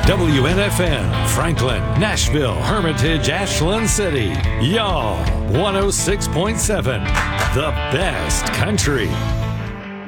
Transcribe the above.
WNFN, Franklin, Nashville, Hermitage, Ashland City. Y'all, 106.7, the best country.